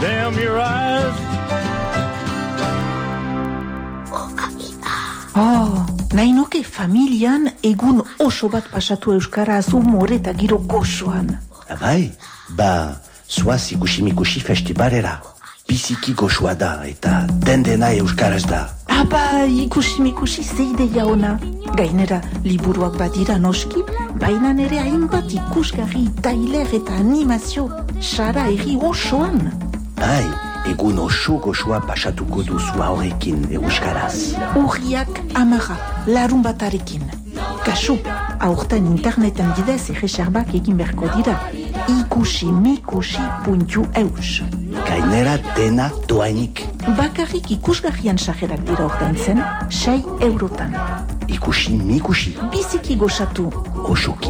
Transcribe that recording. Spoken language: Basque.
dim your eyes. Nahi nuke familian egun oso bat pasatu euskaraz humore eta giro goxoan. Bai, zoaz ikusi-mikusi festivalera. Biziki goxoa da eta dena euskaraz da. Ikusi-mikusi zeideia ona. Gainera, liburuak badira noski, baina nere hainbat ikusgarri, tailer eta animazio, sara erri osoan. Bai, egun oso goxoa pasatuko duzua horrekin euskaraz. Urriak 10, larun batarekin. Kasu, aurten interneten bidez erreserbak egin berko dira. ikusi-mikusi.eus. Gainera dena doainik. Bakarrik ikusgarrian sajerak dira ordaintzen, €6. Ikusi-mikusi. Biziki goxatu. Osoki